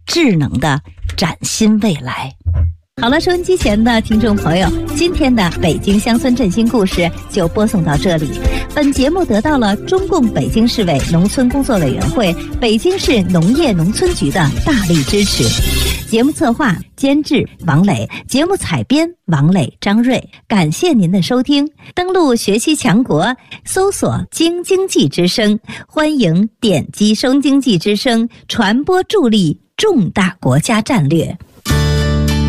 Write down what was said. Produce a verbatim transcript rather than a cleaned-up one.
智能的崭新未来。好了，收音机前的听众朋友，今天的北京乡村振兴故事就播送到这里。本节目得到了中共北京市委农村工作委员会、北京市农业农村局的大力支持。节目策划、监制王磊，节目采编王磊、张瑞。感谢您的收听。登录学习强国，搜索京经济之声，欢迎点击收经济之声，传播助力重大国家战略。